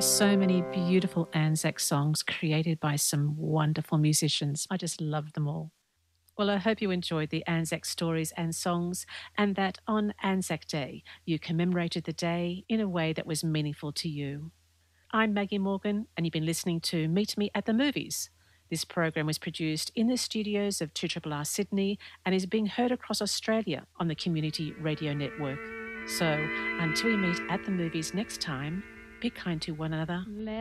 So many beautiful Anzac songs created by some wonderful musicians. I just love them all. Well, I hope you enjoyed the Anzac stories and songs, and that on Anzac Day you commemorated the day in a way that was meaningful to you. I'm Maggie Morgan, and you've been listening to Meet Me at the Movies. This program was produced in the studios of 2RR Sydney and is being heard across Australia on the Community Radio Network. So, until we meet at the movies next time, be kind to one another.